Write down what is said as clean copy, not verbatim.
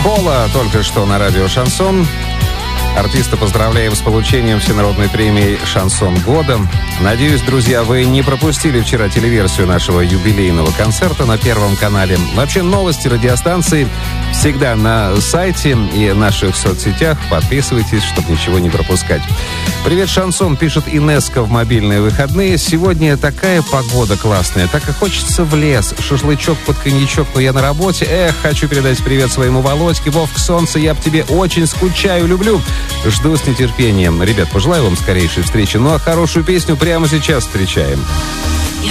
Пола только что на радио «Шансон». Артиста поздравляем с получением всенародной премии «Шансон года». Надеюсь, друзья, вы не пропустили вчера телеверсию нашего юбилейного концерта на Первом канале. Вообще, новости радиостанции всегда на сайте и наших соцсетях. Подписывайтесь, чтобы ничего не пропускать. Привет, «Шансон», пишет Инесска в мобильные выходные. Сегодня такая погода классная, так и хочется в лес. Шашлычок под коньячок, но я на работе. Хочу передать привет своему Володьке. Вовк, солнце, я по тебе очень скучаю, люблю. Жду с нетерпением. Ребят, пожелаю вам скорейшей встречи. Ну а хорошую песню прямо сейчас встречаем.